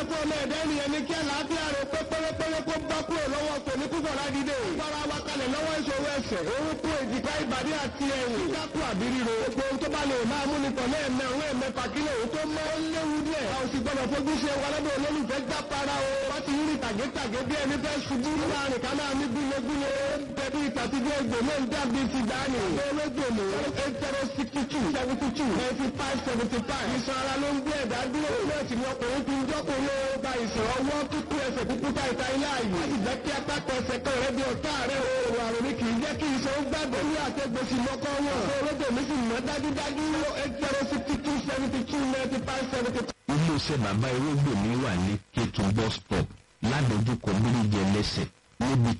fún ọmọ ẹ̀dá ènìyàn ní kí àlàáfíà rẹ̀ pé pérépéré kó bá kúrò lọ́wọ́ kò ní púpọ̀ ládìde. Fara wa kalẹ̀ lọ́wọ́ ìṣòro ẹsẹ̀, orúnkún, èjìká, ìbàdí àti ẹ̀yìn. Dákú àbí ríro. Gbogbo ohun tó bá lè máa mú nìkan lẹ́ẹ̀mẹ́ òun ẹ̀mẹ́fà kílò òun tó mọ́ ó léwu díẹ̀. A ò sì gbọ́dọ̀ fojú ṣe wa lọ́dọ̀ olólùfẹ́ gbá para o. Wọ́n ti rí tàgétàgé bí ẹni fẹ́ ṣubú. Láàrin ká máa ní gúlegúle. Tẹ̀bí ìtàtijọ́ egbò náà ń dàbí ti dání. Olóògbòmù 8062-72-95-75. Ìṣàn ara ló ń gbé ẹ̀dá dúró. Bẹ́ẹ̀ sì ni ọkùnrin ti ń jọ́kùnrin ó ba ìṣàn ọwọ́ kíkú ẹsẹ̀ kúkúta ìta ilé ààyè. Wọ́n sì jẹ́ kí apákan ẹsẹ̀ kan rẹ̀ bí ọ̀tá rẹ̀ o. Àrùn ni kì í jẹ́ kí ìṣàn ó gbàgbọ́ ní àtẹ̀gbèsì lọ́kọ́ wọn. Olóògbòmù sì mọ́ dájúdájú 8062-72-95-75. Ilé-iṣẹ́ bàbá Ewégbèmí wà ní Kétun bus stop ládojúkọ Bíríjì Ẹlẹ́sẹ̀ níbi